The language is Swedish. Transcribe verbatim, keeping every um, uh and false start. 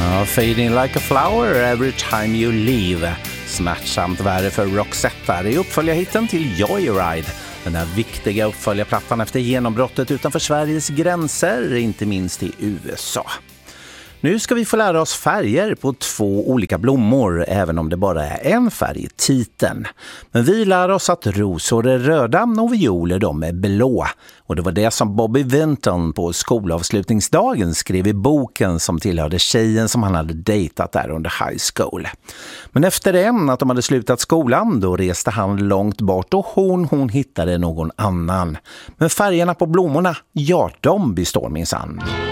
Ja, Fading like a flower every time you leave. Smärtsamt värre för Roxette. Det är uppföljarhitten till Joyride. Den här viktiga uppföljarplattan efter genombrottet utanför Sveriges gränser, inte minst i U S A. Nu ska vi få lära oss färger på två olika blommor, även om det bara är en färg i titeln. Men vi lär oss att rosor är röda och violer de är blå. Och det var det som Bobby Vinton på skolavslutningsdagen skrev i boken som tillhörde tjejen som han hade dejtat där under high school. Men efter det, att de hade slutat skolan, då reste han långt bort och hon, hon hittade någon annan. Men färgerna på blommorna, ja, de består minsann.